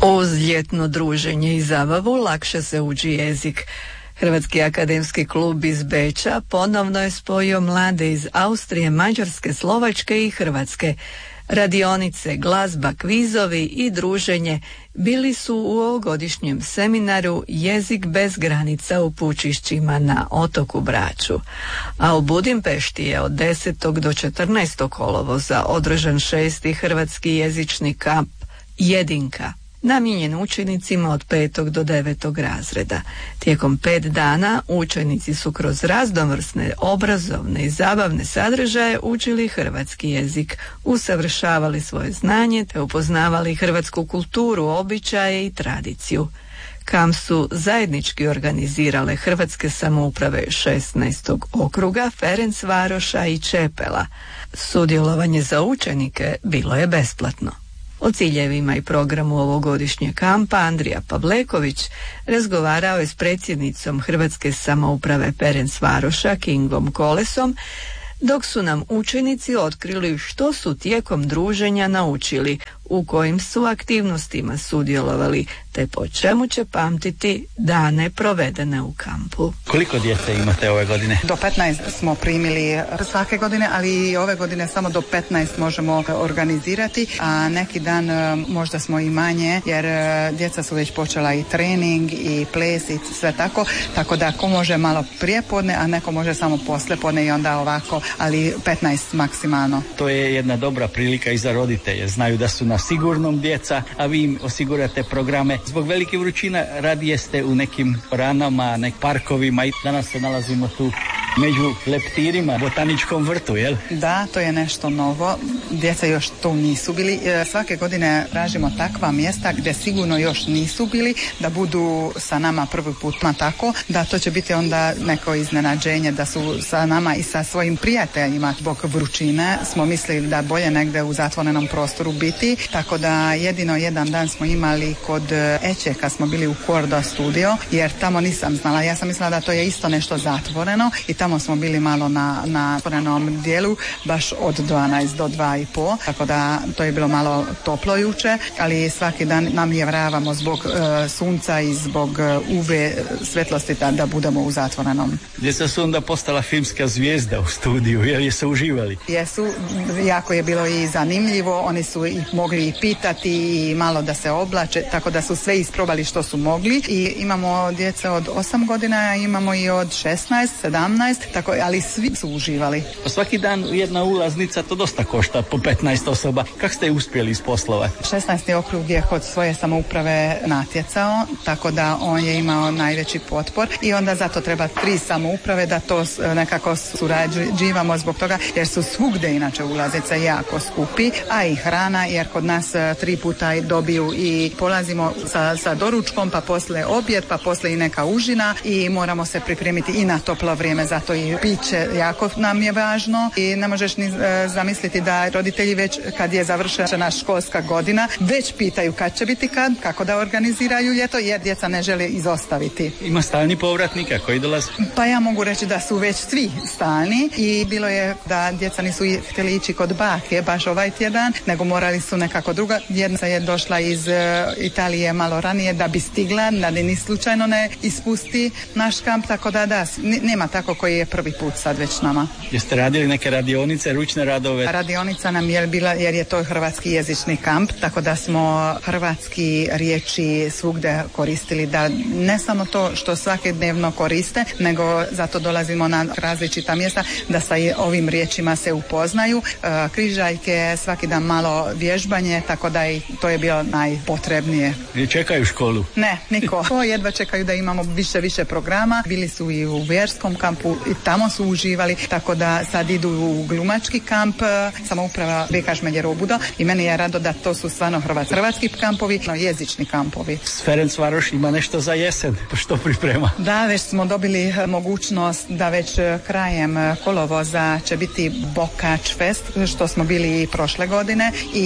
Uz ljetno druženje i zabavu lakše se uči jezik. Hrvatski akademski klub iz Beča ponovno je spojio mlade iz Austrije, Mađarske, Slovačke i Hrvatske. Radionice, glazba, kvizovi i druženje bili su u ovogodišnjem seminaru Jezik bez granica u Pučišćima na otoku Braču. A u Budimpešti je od 10. do 14. kolovoza održan 6. hrvatski jezični kamp Jedinka, namijenjen učenicima od 5. do 9. razreda. Tijekom 5 dana učenici su kroz raznovrsne obrazovne i zabavne sadržaje učili hrvatski jezik, usavršavali svoje znanje te upoznavali hrvatsku kulturu, običaje i tradiciju. Kamp su zajednički organizirale Hrvatske samouprave 16. okruga, Ferencvaroša i Čepela. Sudjelovanje za učenike bilo je besplatno. O ciljevima i programu ovogodišnjeg kampa Andrija Pavleković razgovarao je s predsjednicom Hrvatske samouprave Ferencvaroša Kingom Kolesom, dok su nam učenici otkrili što su tijekom druženja naučili, u kojim su aktivnostima sudjelovali, te po čemu će pamtiti dane provedene u kampu. Koliko djece imate ove godine? Do 15 smo primili svake godine, ali i ove godine samo do 15 možemo organizirati, a neki dan možda smo i manje, jer djeca su već počela i trening i ples i sve tako da ko može malo prijepodne, a neko može samo poslijepodne i onda ovako, ali 15 maksimalno. To je jedna dobra prilika i za roditelje, znaju da su na sigurnom djeca, a vi im osigurate programe. Zbog velike vrućina radije ste u nekim ranama, parkovima i danas se nalazimo tu među leptirima, botaničkom vrtu, jel? Da, to je nešto novo. Djeca još tu nisu bili. Svake godine tražimo takva mjesta gdje sigurno još nisu bili, da budu sa nama prvi put, tako da to će biti onda neko iznenađenje da su sa nama i sa svojim prijateljima. Zbog vrućine smo mislili da bolje negdje u zatvorenom prostoru biti, tako da jedino jedan dan smo imali kod Ečeka, smo bili u Kordo studio, jer tamo nisam znala. Ja sam mislila da to je isto nešto zatvoreno i tamo smo bili malo na otvorenom dijelu, baš od 12 do 2,5, tako da to je bilo malo toplo juče, ali svaki dan namjeravamo zbog sunca i zbog UV svjetlosti da budemo u zatvorenom. Djeca su onda postala filmska zvijezda u studiju, jer je se uživali? Jesu, jako je bilo i zanimljivo, oni su i mogli i pitati i malo da se oblače, tako da su sve isprobali što su mogli i imamo djece od 8 godina, imamo i od 16, 17, tako, ali svi su uživali. Svaki dan jedna ulaznica, to dosta košta, po 15 osoba. Kako ste uspjeli isposlovati? 16. okrug je kod svoje samouprave natjecao, tako da on je imao najveći potpor i onda zato treba 3 samouprave da to nekako surađivamo zbog toga, jer su svugdje inače ulaznice jako skupi, a i hrana, jer kod nas 3 puta dobiju i polazimo sa doručkom, pa poslije objed, pa poslije i neka užina i moramo se pripremiti i na toplo vrijeme, zato i piće jako nam je važno i ne možeš ni zamisliti da roditelji već kad je završena školska godina već pitaju kad će biti kako da organiziraju ljeto, jer djeca ne žele izostaviti. Ima stalni povratnika koji dolaze? Pa ja mogu reći da su već svi stalni i bilo je da djeca nisu htjeli ići kod bake baš ovaj tjedan, nego morali su nekako druga. Jedna je došla iz Italije malo ranije da bi stigla, da ni slučajno ne ispusti naš kamp, tako da nema tako koji je prvi put sad već nama. Jeste radili neke radionice, ručne radove? Radionica nam je bila, jer je to hrvatski jezični kamp, tako da smo hrvatski riječi svugdje koristili, da ne samo to što svakodnevno koriste, nego zato dolazimo na različita mjesta da sa ovim riječima se upoznaju. Križaljke, svaki dan malo vježbanje, tako da i to je bilo najpotrebnije. I čekaju školu? Ne, niko. Jedva čekaju da imamo više programa. Bili su i u vjerskom kampu i tamo su uživali, tako da sad idu u glumački kamp, samouprava Beka Žmeljerobudo, i meni je rado da to su stvarno hrvatski kampovi, jezični kampovi. Ferencvaroš ima nešto za jesen, što priprema? Da, već smo dobili mogućnost da već krajem kolovoza će biti Bokač Fest, što smo bili i prošle godine, i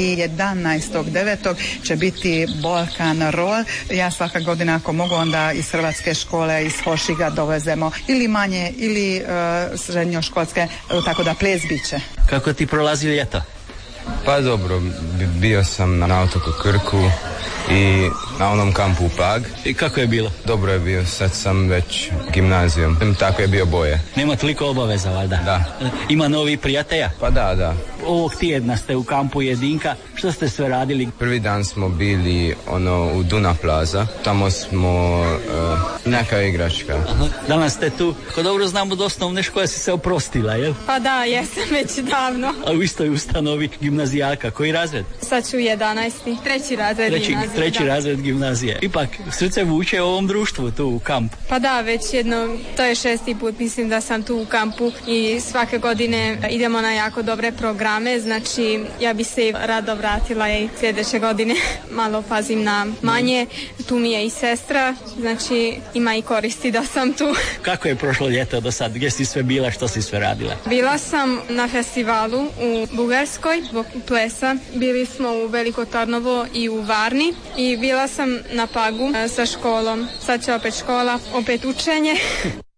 11.9. će biti Balkan Roll. Ja svaka godina ako mogu onda iz hrvatske škole, iz Hošiga dovezemo ili manje ili srednjoškolske, tako da ples biće. Kako ti prolazi ljeto? Pa dobro, bio sam na otoku Krku i na onom kampu u Pag. I kako je bilo? Dobro je bio, sad sam već gimnazijom. Tako je bio bolje. Nema toliko obaveza, valjda? Da. Ima novi prijatelja? Pa da. Ovog tjedna ste u kampu Jedinka. Što ste sve radili? Prvi dan smo bili u Duna Plaza. Tamo smo neka igračka. Aha. Danas ste tu. Ko dobro znamo od osnovne škole si se oprostila, jel? Pa da, jesam već davno. A u istoj ustanovi gimnazijalka. Koji razred? Sad ću 11. Treći razred gimnazije. Treći razred gimnazije. Ipak, srce vuče u ovom društvu tu u kampu. Pa da, već to je 6. put mislim da sam tu u kampu i svake godine idemo na jako dobre programe, znači ja bi se rado vratila i sljedeće godine. Malo pazim na manje, tu mi je i sestra, znači ima i koristi da sam tu. Kako je prošlo ljeto do sad? Gdje si sve bila, što si sve radila? Bila sam na festivalu u Bugarskoj zbog plesa. Bili smo u Veliko Tarnovo i u Varni i bila sam na Pagu sa školom. Sad će opet škola, opet učenje.